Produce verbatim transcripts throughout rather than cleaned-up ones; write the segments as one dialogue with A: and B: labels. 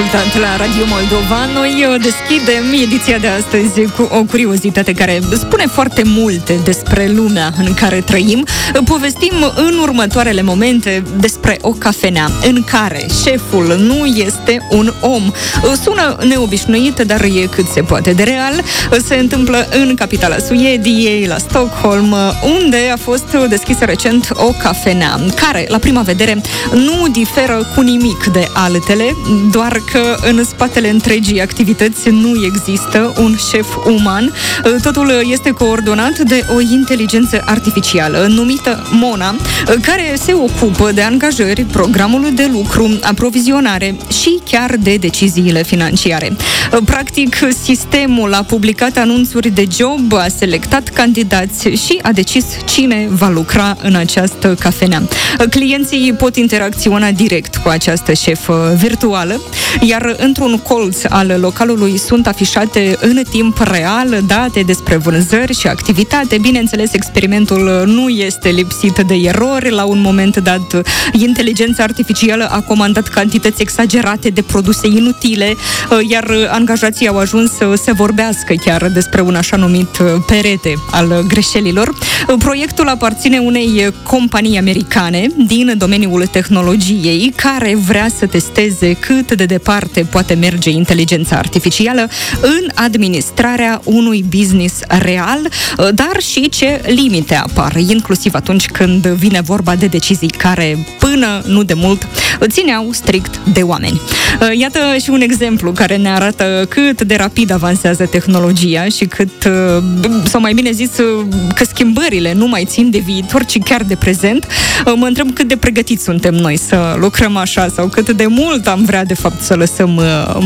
A: ascultat la Radio Moldova. Noi deschidem ediția de astăzi cu o curiozitate care spune foarte multe despre lumea în care trăim. Povestim în următoarele momente despre o cafenea în care șeful nu este un om. Sună neobișnuit, dar e cât se poate de real. Se întâmplă în capitala Suediei, la Stockholm, unde a fost deschisă recent o cafenea care, la prima vedere, nu diferă cu nimic de altele, doar că în spatele întregii activități nu există un șef uman. Totul este coordonat de o inteligență artificială numită Mona, care se ocupă de angajări, programul de lucru, aprovizionare și chiar de deciziile financiare. Practic, sistemul a publicat anunțuri de job, a selectat candidați și a decis cine va lucra în această cafenea. Clienții pot interacționa direct cu această șefă virtuală, iar într-un colț al localului sunt afișate în timp real date despre vânzări și activitate. Bineînțeles, experimentul nu este lipsit de erori. La un moment dat, inteligența artificială a comandat cantități exagerate de produse inutile, iar angajații au ajuns să se vorbească chiar despre un așa numit perete al greșelilor. Proiectul aparține unei companii americane din domeniul tehnologiei care vrea să testeze cât de departe poate merge inteligența artificială în administrarea unui business real, dar și ce limite apar, inclusiv atunci când vine vorba de decizii care până nu de mult țineau strict de oameni. Iată și un exemplu care ne arată cât de rapid avansează tehnologia și cât, sau mai bine zis, că schimbările nu mai țin de viitor, ci chiar de prezent. Mă întreb cât de pregătiți suntem noi să lucrăm așa sau cât de mult am vrea de fapt să lăsăm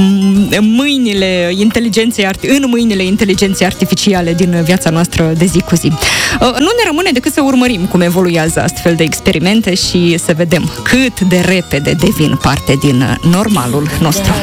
A: mâinile inteligenței în mâinile inteligenței artificiale din viața noastră de zi cu zi. Nu ne rămâne decât să urmărim cum evoluează astfel de experimente și să vedem cât de repede devin parte din normalul nostru.